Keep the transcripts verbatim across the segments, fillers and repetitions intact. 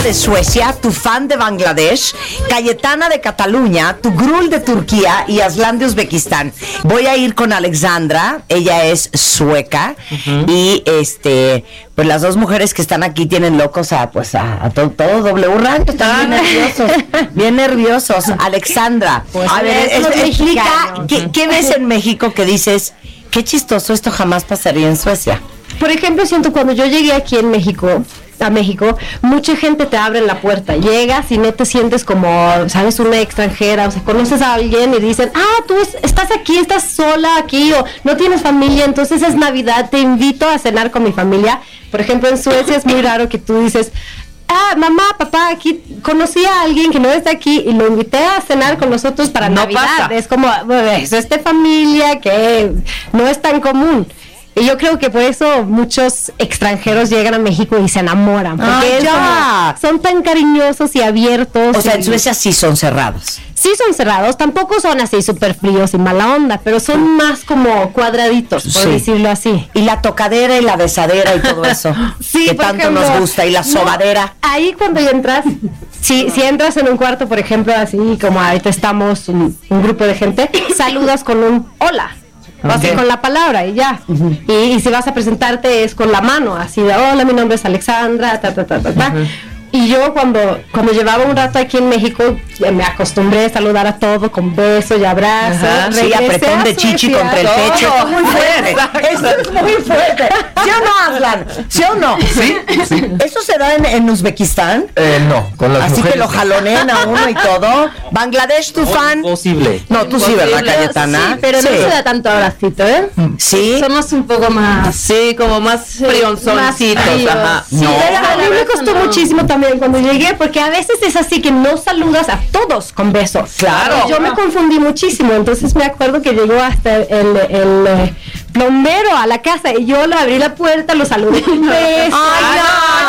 de Suecia, tu fan de Bangladesh, Cayetana de Cataluña, tu Grul de Turquía y Aslan de Uzbekistán. Voy a ir con Alexandra, ella es sueca, uh-huh. y este, pues las dos mujeres que están aquí tienen locos a, pues a, a todo, todo W Rancho, están bien nerviosos, bien nerviosos. Alexandra, pues a ver, es, explica, ¿qué, ¿qué ves en México que dices, qué chistoso, esto jamás pasaría en Suecia? Por ejemplo, siento cuando yo llegué aquí en México, a México, mucha gente te abre la puerta, llegas y no te sientes como, sabes, una extranjera, o sea, conoces a alguien y dicen, ah, tú es, estás aquí, estás sola aquí, o no tienes familia, entonces es Navidad, te invito a cenar con mi familia. Por ejemplo, en Suecia es muy raro que tú dices, ah, mamá, papá, aquí conocí a alguien que no está aquí y lo invité a cenar con nosotros para no Navidad. Pasa. Es como, bueno, es esta familia que no es tan común. Y yo creo que por eso muchos extranjeros llegan a México y se enamoran. Porque ah, ya. Como, son tan cariñosos y abiertos. O sea, y, en Suecia sí son cerrados. Sí son cerrados, tampoco son así súper fríos y mala onda, pero son más como cuadraditos, por sí. decirlo así. Y la tocadera y la besadera y todo eso, sí, que tanto ejemplo, nos gusta, y la sobadera. No, ahí cuando ya entras, si, si entras en un cuarto, por ejemplo, así como ahorita estamos un, un grupo de gente, saludas con un hola. O okay. así con la palabra y ya. Uh-huh. y, y si vas a presentarte es con la mano, así de hola, mi nombre es Alexandra, ta, ta, ta, ta, ta. Uh-huh. Y yo cuando, cuando llevaba un rato aquí en México, me acostumbré a saludar a todo con beso y abrazo. Ajá, sí, apretón de chichi contra el pecho. Esto es muy fuerte. Esto es muy fuerte. ¿Sí o no, Aslan? ¿Sí o no? Sí, sí. ¿Eso se da en, en Uzbekistán? Eh, no, con las Así mujeres. que lo jalonean a uno y todo. Bangladesh, tu fan. Imposible. No, tú sí, ¿verdad, Cayetana? Sí, pero sí. no se da tanto abracito, ¿eh? Sí. Somos un poco más. Sí, como más frionzoncitos. Ajá. Sí, no. Pero a mí me costó no. muchísimo también cuando llegué, porque a veces es así que no saludas a todos con besos. Claro. Yo me confundí muchísimo, entonces me acuerdo que llegó hasta el, el, el, el plombero a la casa y yo le abrí la puerta, lo saludé con beso. Ay,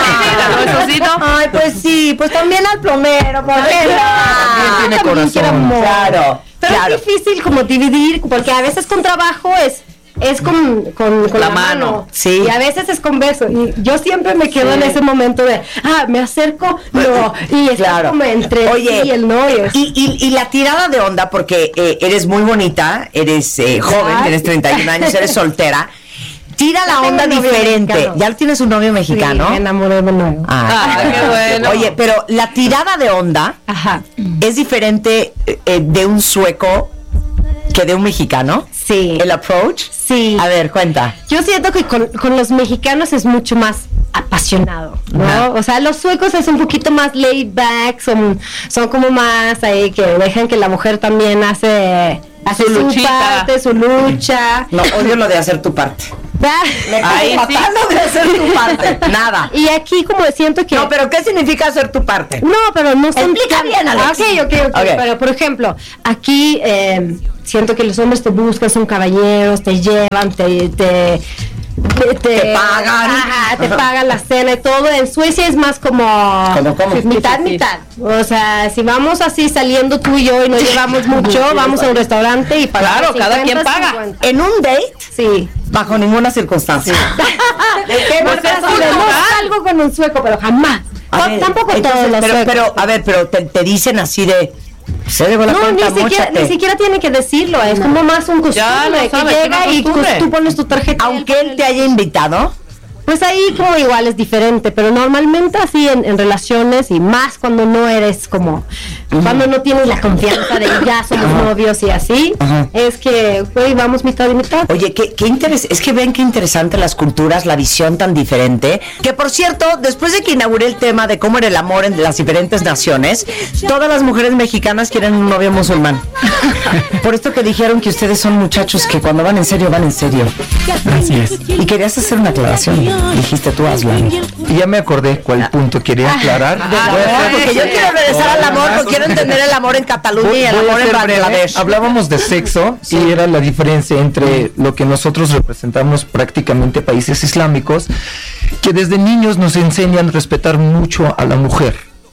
no. Ay, pues sí, pues también al plomero, por ejemplo. También tiene corazón. Claro. Pero claro. es difícil como dividir, porque a veces con trabajo es es con, con, con la, la mano, mano. Sí. Y a veces es con beso, y yo siempre me quedo sí. en ese momento de, ah, me acerco, no, y es claro. como entre Oye, sí y el no. Es... Y, y, y la tirada de onda, porque eh, eres muy bonita, eres eh, joven, Ay. tienes treinta y un años, eres soltera, tira la onda diferente. Mexicano. ¿Ya tienes un novio mexicano? Sí, me enamoré de nuevo. Ah, ah, qué bueno. Oye, pero la tirada de onda Ajá. es diferente eh, de un sueco que de un mexicano. Sí. ¿El approach? Sí. A ver, cuenta. Yo siento que con, con los mexicanos es mucho más apasionado, ¿no? Uh-huh. O sea, los suecos es un poquito más laid back, son, son como más ahí que dejan que la mujer también hace, hace su, su parte, su lucha. No, odio lo de hacer tu parte. Me Ahí estoy matando sí. de hacer tu parte. Nada. Y aquí como siento que... No, pero ¿qué significa hacer tu parte? No, pero no son... Explica bien, Alex. Ok, ok, ok. okay. Pero, por ejemplo, aquí eh, siento que los hombres te buscan, son caballeros, te llevan, te... te Te, te, te pagan ajá, te pagan la cena y todo. En Suecia es más como ¿Cómo, cómo? mitad, sí, sí. mitad. O sea, si vamos así saliendo tú y yo y no llevamos mucho, vamos a un restaurante y pagamos. Claro, cincuenta, cada quien paga. cincuenta. ¿En un date? Sí. Bajo ninguna circunstancia. ¿De qué no salgo con un sueco, pero jamás. A ver, tampoco entonces, todos los pero, suecos. pero, a ver, pero te, te dicen así de... Se debo la no, cuenta, ni siquiera, ni siquiera tiene que decirlo, es no. como más un costumbre, ya, que llega y tú, tú pones tu tarjeta. Aunque él te haya invitado, pues ahí como igual es diferente, pero normalmente así en, en relaciones y más cuando no eres como, uh-huh. cuando no tienes la confianza de ya somos uh-huh. novios y así, uh-huh. es que güey, vamos mitad y mitad. Oye, qué, qué interes- es que ven qué interesante las culturas, la visión tan diferente, que por cierto, después de que inauguré el tema de cómo era el amor en las diferentes naciones, todas las mujeres mexicanas quieren un novio musulmán. Por esto que dijeron que ustedes son muchachos que cuando van en serio, van en serio. Así es. Y querías hacer una aclaración. Dijiste tú, Aslan. Y ya me acordé cuál punto quería aclarar. Ah, ah, porque yo quiero regresar al amor, porque quiero entender el amor en Cataluña y el Voy amor en Bangladesh. Hablábamos de sexo sí. y era la diferencia entre lo que nosotros representamos prácticamente países islámicos, que desde niños nos enseñan a respetar mucho a la mujer.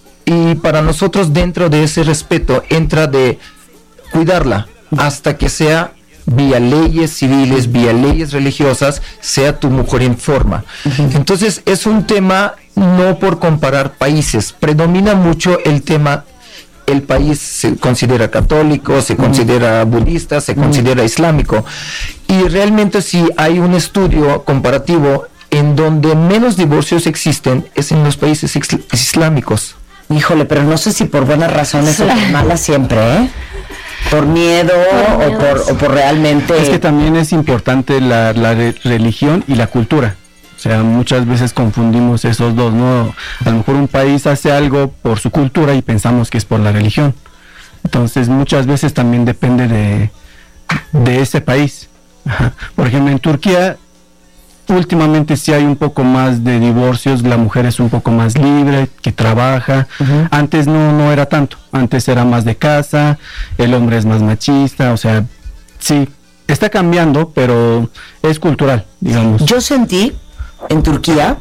Y para nosotros dentro de ese respeto entra de cuidarla hasta que sea vía leyes civiles, vía leyes religiosas, sea tu mujer en forma. Uh-huh. Entonces es un tema no por comparar países, predomina mucho el tema, el país se considera católico, se considera budista, se considera islámico, y realmente si hay un estudio comparativo en donde menos divorcios existen es en los países islámicos. Híjole, pero no sé si por buenas razones o por malas siempre, ¿eh? Por miedo, por miedo o, por, o por realmente... Es que también es importante la, la re- religión y la cultura. O sea, muchas veces confundimos esos dos, ¿no? A lo mejor un país hace algo por su cultura y pensamos que es por la religión. Entonces, muchas veces también depende de, de ese país. Ajá. Por ejemplo, en Turquía, últimamente sí hay un poco más de divorcios, la mujer es un poco más libre, que trabaja. Uh-huh. Antes no, no era tanto, antes era más de casa, el hombre es más machista, o sea, sí, está cambiando, pero es cultural, digamos. Yo sentí en Turquía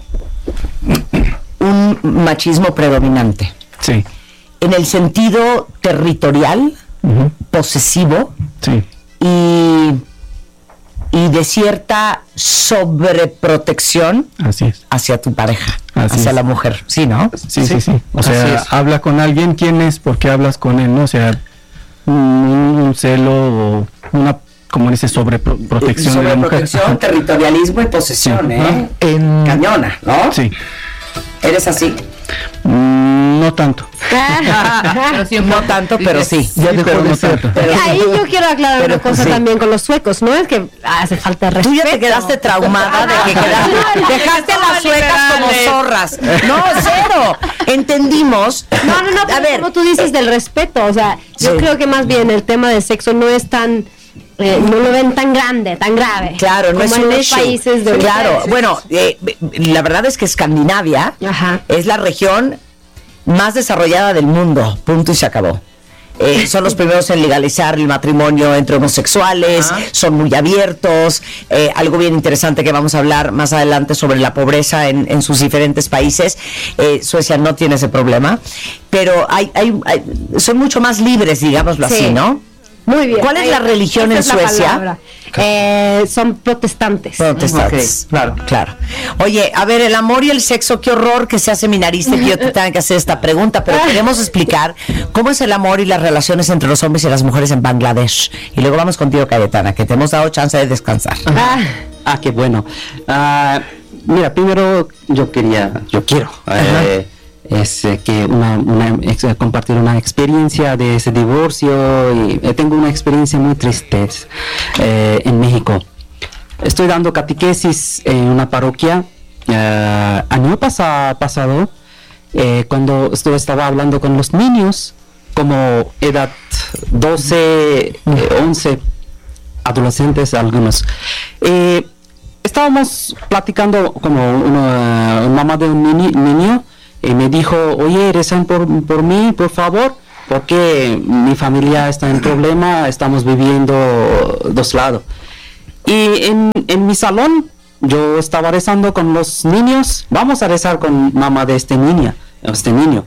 un machismo predominante. Sí. En el sentido territorial, uh-huh. posesivo, sí. y... y de cierta sobreprotección Así es. hacia tu pareja, Así hacia es. la mujer, ¿sí, no? Sí, sí, sí. O Así sea, es. Habla con alguien, ¿quién es? ¿Por qué hablas con él? ¿No? O sea, un, un celo o una, como dice, sobreprotección de la mujer. Sobreprotección, territorialismo y posesión, sí. ¿eh? En... Cañona, ¿no? Sí. ¿Eres así? Mm, no tanto. pero sí, no tanto, pero sí. Ya sí, dejó de no ser. Pero, ahí yo quiero aclarar pero, una cosa sí. también con los suecos. No es que hace falta respeto. Tú ya te quedaste traumada de que quedaste, dejaste a las suecas como zorras. No, cero. Entendimos. No, no, no. A ver, como tú dices del respeto. O sea, yo sí. creo que más bien el tema del sexo no es tan... Eh, no lo ven tan grande, tan grave. Claro, no como es en un los issue. países de Claro, ustedes. bueno, eh, la verdad es que Escandinavia Ajá. es la región más desarrollada del mundo, punto y se acabó. Eh, son los primeros en legalizar el matrimonio entre homosexuales, Ajá. son muy abiertos, eh, algo bien interesante que vamos a hablar más adelante sobre la pobreza en, en sus diferentes países. eh, Suecia no tiene ese problema, pero hay, hay, hay son mucho más libres, digámoslo sí. así, ¿no? Muy bien. ¿Cuál es la religión en Suecia? Eh, son protestantes. Protestantes. Okay, claro. Claro. Oye, a ver, el amor y el sexo, qué horror que sea seminarista y que yo te tenga que hacer esta pregunta, pero queremos explicar cómo es el amor y las relaciones entre los hombres y las mujeres en Bangladesh. Y luego vamos contigo, Cayetana, que te hemos dado chance de descansar. Ah, ah qué bueno. Uh, mira, primero yo quería, yo quiero... Eh, es eh, que una, una ex, compartir una experiencia de ese divorcio y eh, tengo una experiencia muy triste eh, en México. Estoy dando catequesis en una parroquia eh, año pasa, pasado eh, cuando estuve, estaba hablando con los niños como edad doce, eh, once adolescentes algunos. Eh, estábamos platicando como una, una mamá de un niño, niño y me dijo, oye, rezan por, por mí, por favor, porque mi familia está en problema, estamos viviendo dos lados. Y en, en mi salón, yo estaba rezando con los niños, vamos a rezar con mamá de este niña, este niño.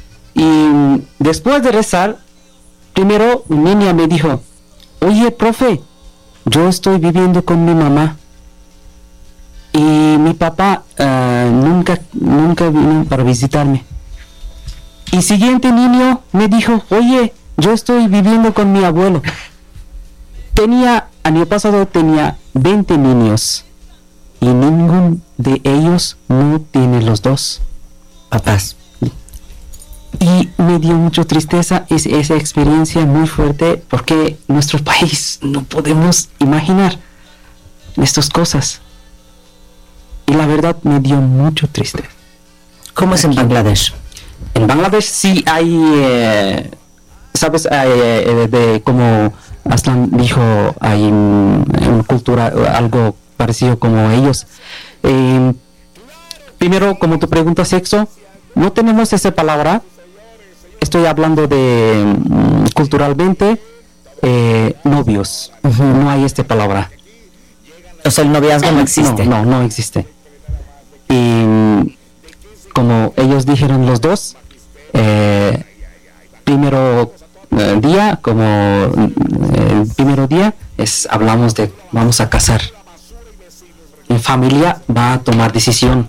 Y después de rezar, primero una niña me dijo, oye, profe, yo estoy viviendo con mi mamá. Y mi papá uh, nunca, nunca vino para visitarme. Y siguiente niño me dijo, oye, yo estoy viviendo con mi abuelo. Tenía, año pasado tenía veinte niños. Y ninguno de ellos no tiene los dos papás. Y me dio mucha tristeza es, esa experiencia muy fuerte, porque en nuestro país no podemos imaginar estas cosas. Y la verdad me dio mucho tristeza. ¿Cómo es en Bangladesh? En Bangladesh sí hay, eh, sabes, eh, de, como Aslan dijo, hay una cultura, algo parecido como ellos. Eh, primero, como tu pregunta sexo, no tenemos esa palabra. Estoy hablando de um, culturalmente eh, novios. Uh-huh. No hay esta palabra. O sea, el noviazgo no existe. No, no, no existe. Y como ellos dijeron los dos, eh, primero eh, día, como el primer día, es hablamos de vamos a casar. Mi familia va a tomar decisión.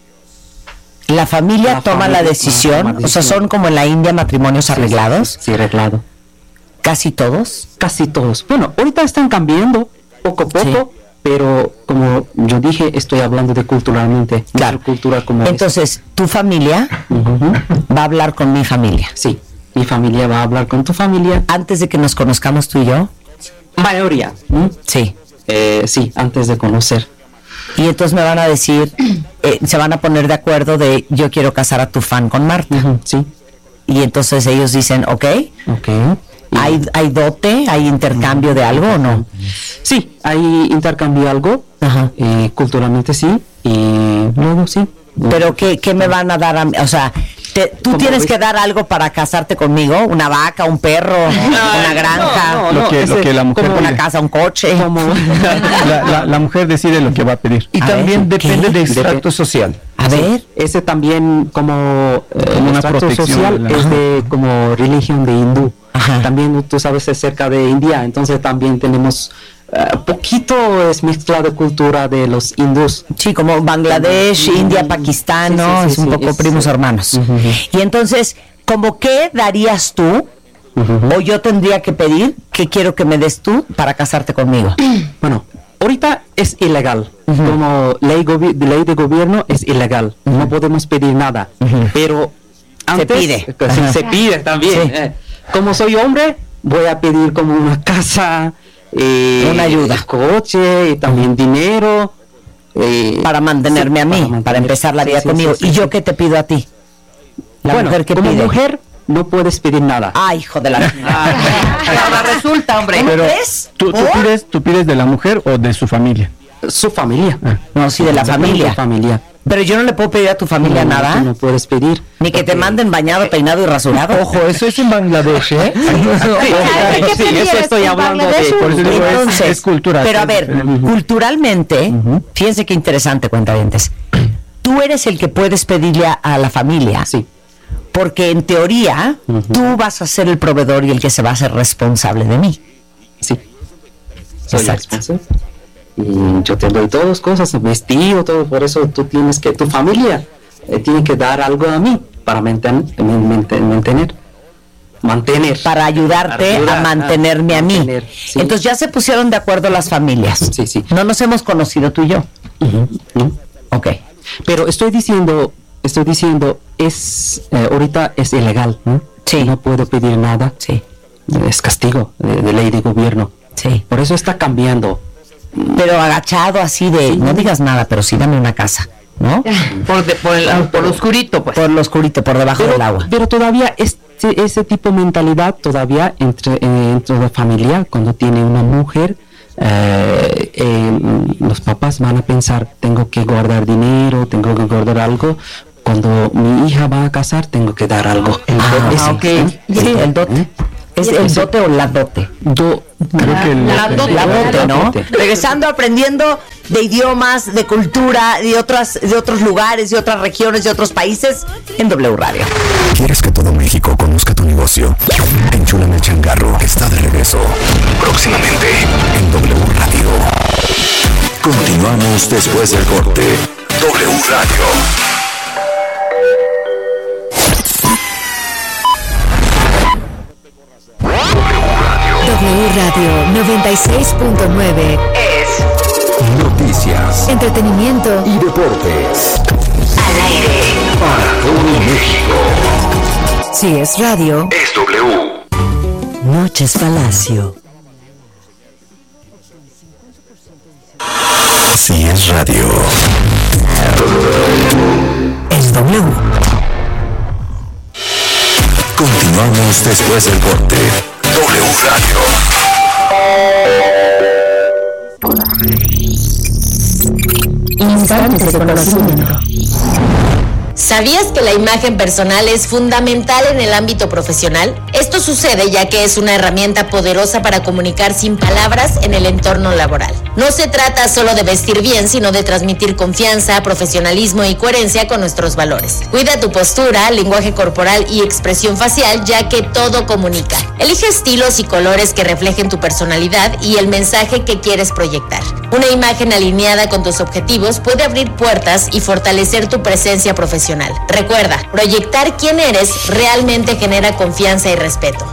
La familia La toma familia la decisión, toma la o sea, decisión. son como en la India matrimonios arreglados, Sí, sí, arreglado. casi todos. Casi todos. Bueno, ahorita están cambiando poco a poco, Sí. pero como yo dije, estoy hablando de culturalmente. Claro. Nuestra cultura como Entonces, tu familia es. Ujú. va a hablar con mi familia. Sí, mi familia va a hablar con tu familia. Antes de que nos conozcamos tú y yo, Mayoría. ¿Mm? sí. Eh, sí, antes de conocer. Y entonces me van a decir, eh, se van a poner de acuerdo de yo quiero casar a tu fan con Marta. Ujú, sí, Y entonces ellos dicen, ok, ok. Y- ¿hay, hay dote, hay intercambio de algo o no? Sí, hay intercambio algo, Ajá. eh, culturalmente sí, y luego sí. Pero ¿qué, qué me van a dar a mí? O sea, te- tú ¿Cómo tienes ves? que dar algo para casarte conmigo, una vaca, un perro, una granja, no, Lo que- lo ese- que la mujer como una casa, un coche. como La, la- la mujer decide lo que va a pedir. Y A también ver, depende ¿qué? de extracto social. A ver, ese también como eh, Como una extracto protección social de la- es de como religión de hindú. Ajá. También tú sabes acerca de India, entonces también tenemos eh, poquito es mezcla de cultura de los hindús. sí, como Bangladesh, India, Pakistán, Sí, ¿no? sí, sí, es un sí, poco es- primos hermanos. Ujú, ujú. Y entonces, ¿cómo qué darías tú Ujú. o yo tendría que pedir que quiero que me des tú para casarte conmigo? Bueno, ahorita es ilegal. Como ley, gobi- de ley de gobierno es ilegal. No podemos pedir nada. Ujú. Pero antes pide. que se, Ajá. se pide también. Sí. eh. Como soy hombre, voy a pedir como una casa, eh, Una ayuda. coche y también dinero. eh, Para mantenerme sí, a mí, para, mantener- empezar la sí, vida sí, conmigo. sí, sí, ¿Y yo sí. qué te pido a ti? La bueno, mujer que como pide. mujer no puedes pedir nada. Ay, hijo de la... Ahora resulta, hombre. Pero ¿Ves? ¿tú, tú ¿Por? pides, ¿tú pides de la mujer o de su familia? Su familia. No, sí, de la familia. Su familia. Pero yo no le puedo pedir a tu familia No, nada. tú no puedes pedir. Ni que te manden bañado, peinado y rasurado. Ojo, eso es en Bangladesh, ¿eh? ¿Qué Sí, prefieres, eso estoy un hablando de- Bangladesh o por eso un- digo, es- Entonces, es cultura. Pero a ver, Ujú. culturalmente, fíjense qué interesante, cuentavientes. Tú eres el que puedes pedirle a, a la familia. Sí. Porque en teoría, tú vas a ser el proveedor y el que se va a hacer responsable de mí. Sí. Soy Exacto. responsable. Y yo te doy todas cosas, vestido, todo. Por eso tú tienes que, tu familia eh, tiene que dar algo a mí para manten- manten- mantener. Mantener. Para ayudarte Ayudar, a mantenerme a mí. mantener, sí. Entonces ya se pusieron de acuerdo las familias. Sí, sí. No nos hemos conocido tú y yo. Ujú, ¿no? Ok. Pero estoy diciendo, estoy diciendo, es eh, ahorita es ilegal, ¿no? Sí. No puedo pedir nada. Sí, Es castigo de, de ley de gobierno. sí. Por eso está cambiando. Pero agachado así de, no digas nada, pero sí dame una casa, ¿no? Por, de- por, el, por lo oscurito, pues. Por lo oscurito, por debajo Pero, del agua. pero todavía este, ese tipo de mentalidad todavía entre, eh, entre la familia, cuando tiene una mujer, eh, eh, los papás van a pensar, tengo que guardar dinero, tengo que guardar algo. Cuando mi hija va a casar, tengo que dar algo. El Ah, dote, sí, ok. ¿eh? Sí, el dote. ¿Es el dote o la dote? Do- Creo que el- La dote. La dote, ¿no? dote. Regresando, aprendiendo de idiomas, de cultura, de otras, de otros lugares, de otras regiones, de otros países, en W Radio. ¿Quieres que todo México conozca tu negocio? Enchúlame el changarro está de regreso. Próximamente en W Radio. Continuamos después del corte. W Radio. W Radio noventa y seis punto nueve es Noticias entretenimiento y deportes. al aire. Para todo México. Si es radio, Es W. Noches Palacio. Si es radio. Es W. Continuamos después del corte. W Radio. instantes de conocimiento. ¿Sabías que la imagen personal es fundamental en el ámbito profesional? Esto sucede ya que es una herramienta poderosa para comunicar sin palabras en el entorno laboral. No se trata solo de vestir bien, sino de transmitir confianza, profesionalismo y coherencia con nuestros valores. Cuida tu postura, lenguaje corporal y expresión facial, ya que todo comunica. Elige estilos y colores que reflejen tu personalidad y el mensaje que quieres proyectar. Una imagen alineada con tus objetivos puede abrir puertas y fortalecer tu presencia profesional. Recuerda, proyectar quién eres realmente genera confianza y respeto.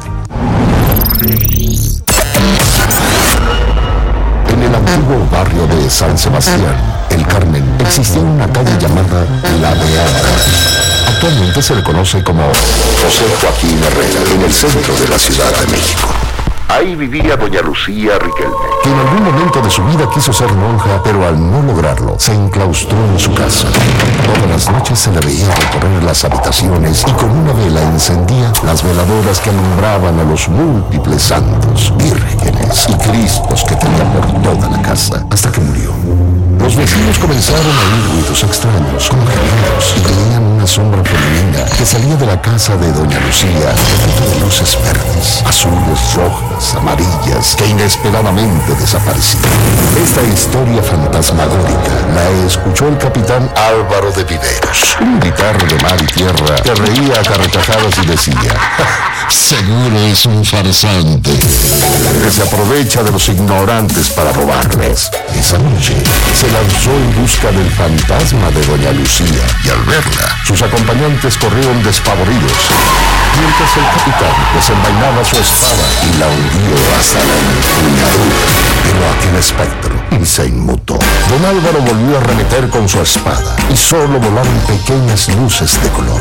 En el antiguo barrio de San Sebastián, El Carmen, existía una calle llamada La Beata. Actualmente se le conoce como José Joaquín Herrera, en el centro de la Ciudad de México. Ahí vivía doña Lucía Riquelme, que en algún momento de su vida quiso ser monja, pero al no lograrlo, se enclaustró en su casa. Todas las noches se le veía recorrer las habitaciones y con una vela encendía las veladoras que alumbraban a los múltiples santos, vírgenes y cristos que tenía por toda la casa, hasta que murió. Los vecinos comenzaron a oír ruidos extraños, como gemidos, y veían una sombra femenina que salía de la casa de doña Lucía, llena de luces verdes, azules, rojas, amarillas, que inesperadamente desaparecían. Esta historia fantasmagórica la escuchó el capitán Álvaro de Viveros, un militar de mar y tierra que reía a carcajadas y decía: seguro es un farsante que se aprovecha de los ignorantes para robarles. Esa noche se lanzó en busca del fantasma de doña Lucía y al verla, sus acompañantes corrieron despavoridos, mientras el capitán desenvainaba su espada y la hundió hasta la empuñadura. Pero aquel espectro se inmutó. Don Álvaro volvió a arremeter con su espada y solo volaron pequeñas luces de color.